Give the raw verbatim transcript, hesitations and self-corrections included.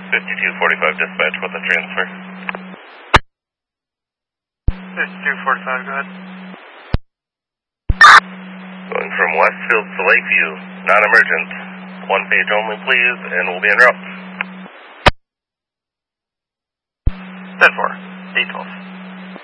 fifty-two forty-five dispatch with a transfer. fifty-two forty-five, go ahead. Going from Westfield to Lakeview, non-emergent. One page only, please, and we'll be en route. ten four, eight twelve.